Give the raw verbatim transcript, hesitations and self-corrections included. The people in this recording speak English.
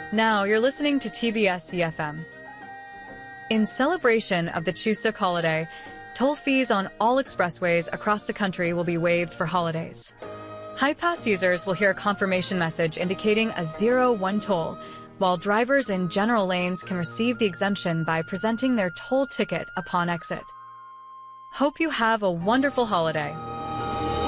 Now you're listening to T B S E F M. In celebration of the Chuseok holiday, toll fees on all expressways across the country will be waived for holidays. Hi-Pass users will hear a confirmation message indicating a zero one toll, while drivers in general lanes can receive the exemption by presenting their toll ticket upon exit. Hope you have a wonderful holiday.